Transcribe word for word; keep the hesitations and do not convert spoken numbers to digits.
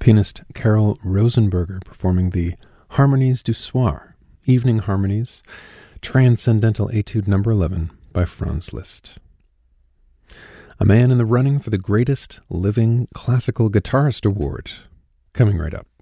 pianist Carol Rosenberger performing the Harmonies du Soir, Evening Harmonies, Transcendental Etude number eleven by Franz Liszt. A man in the running for the greatest living classical guitarist award, coming right up.